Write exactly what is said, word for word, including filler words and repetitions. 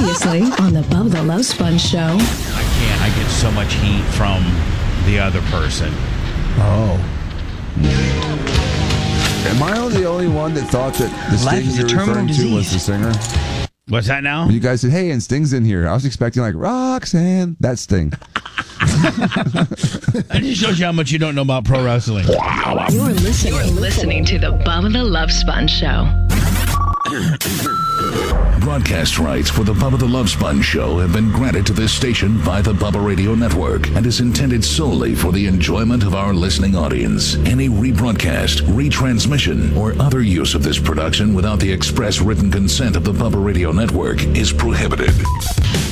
Previously on the Bubba the Love Sponge Show. I can't. I get so much heat from the other person. Oh. Am I the only one that thought that the Life Sting is a you're terminal referring to disease. was the singer? What's that now? When you guys said, hey, and Sting's in here, I was expecting like, Roxanne, that Sting. That just shows you how much you don't know about pro wrestling. You're listening, You're listening to the Bubba the Love Sponge Show. Broadcast rights for the Bubba the Love Sponge Show have been granted to this station by the Bubba Radio Network and is intended solely for the enjoyment of our listening audience. Any rebroadcast, retransmission, or other use of this production without the express written consent of the Bubba Radio Network is prohibited.